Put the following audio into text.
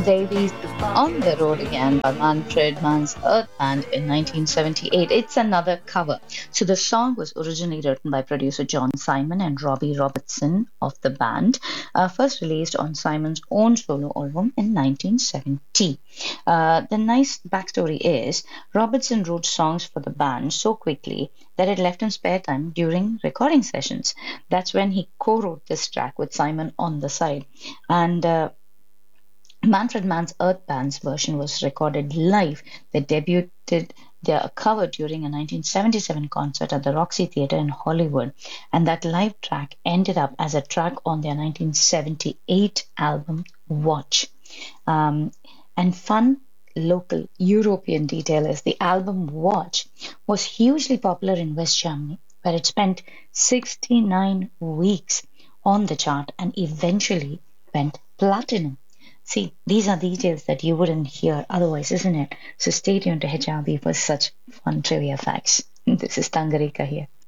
Davies on the Road Again by Manfred Mann's Earth Band in 1978. It's another cover. So the song was originally written by producer John Simon and Robbie Robertson of the band, first released on Simon's own solo album in 1970. The nice backstory is Robertson wrote songs for the band so quickly that it left him spare time during recording sessions. That's when he co-wrote this track with Simon on the side. And Manfred Mann's Earth Band's version was recorded live. They debuted their cover during a 1977 concert at the Roxy Theatre in Hollywood, and that live track ended up as a track on their 1978 album Watch. And fun local European detail is the album Watch was hugely popular in West Germany, where it spent 69 weeks on the chart and eventually went platinum. See, these are details that you wouldn't hear otherwise, isn't it? So stay tuned to HRB for such fun trivia facts. This is Tangarika here.